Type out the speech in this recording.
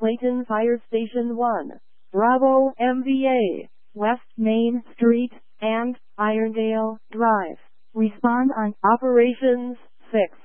Clayton Fire Station 1, Bravo MVA, West Main Street, and Irondale Drive. Respond on Operations 6.